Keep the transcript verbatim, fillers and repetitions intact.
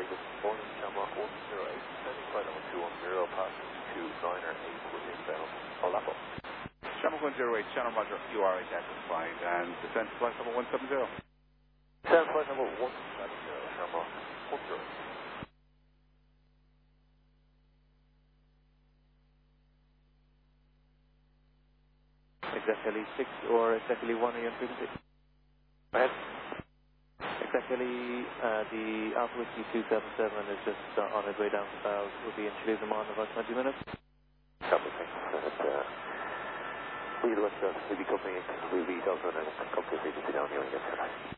this morning, Shamrock one zero eight, sending flight number two one zero, passing to niner eight with inbound Olapo. Shamrock one zero eight, Shannon Roger, you are exactly fine, and descend to flight number one seven zero. Descend flight number one seven zero, Shamrock one zero eight. Exactly six or exactly one A M frequency. Go ahead. Exactly, uh, the Alpha Whiskey two seven seven is just uh, on its way down to bows. We'll be introducing them on in about twenty minutes. Copy, thanks. And, uh, we'll, uh, we'll be coming in, we'll be talking and come to a frequency down here again tonight.